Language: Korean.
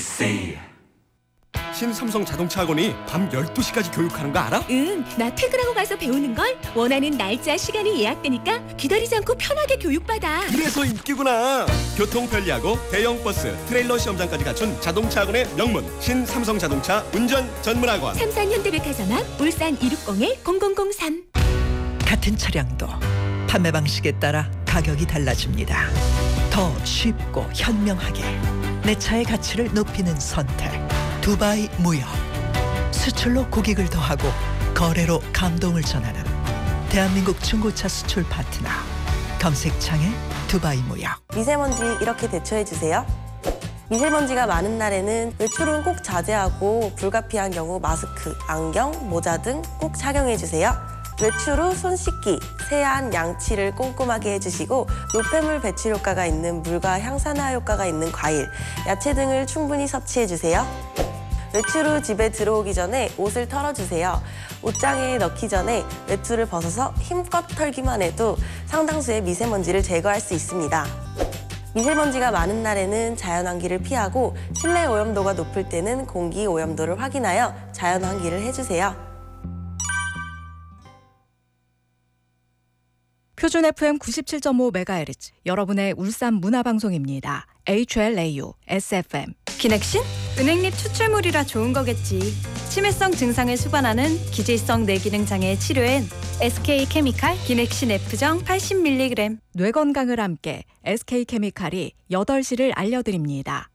ABC. 신삼성 자동차 학원이 밤 12시까지 교육하는 거 알아? 응, 나 퇴근하고 가서 배우는걸? 원하는 날짜, 시간이 예약되니까 기다리지 않고 편하게 교육받아. 그래서 인기구나. 교통 편리하고 대형 버스, 트레일러 시험장까지 갖춘 자동차 학원의 명문 신삼성 자동차 운전 전문 학원. 삼산 현대백화점 앞 울산 260-0003. 같은 차량도 판매 방식에 따라 가격이 달라집니다. 더 쉽고 현명하게 내 차의 가치를 높이는 선택. 두바이 무역. 수출로 고객을 더하고 거래로 감동을 전하는 대한민국 중고차 수출 파트너. 검색창에 두바이 무역. 미세먼지 이렇게 대처해주세요. 미세먼지가 많은 날에는 외출은 꼭 자제하고 불가피한 경우 마스크, 안경, 모자 등 꼭 착용해주세요. 외출 후 손 씻기, 세안, 양치를 꼼꼼하게 해주시고 노폐물 배출 효과가 있는 물과 향산화 효과가 있는 과일, 야채 등을 충분히 섭취해주세요. 외출 후 집에 들어오기 전에 옷을 털어주세요. 옷장에 넣기 전에 외투를 벗어서 힘껏 털기만 해도 상당수의 미세먼지를 제거할 수 있습니다. 미세먼지가 많은 날에는 자연환기를 피하고 실내 오염도가 높을 때는 공기 오염도를 확인하여 자연환기를 해주세요. 표준 FM 97.5MHz 여러분의 울산 문화방송입니다. HLAU SFM. 기넥신? 은행잎 추출물이라 좋은 거겠지. 치매성 증상을 수반하는 기질성 뇌기능 장애 치료엔 SK케미칼 기넥신 F정 80mg. 뇌 건강을 함께 SK케미칼이 8시를 알려드립니다.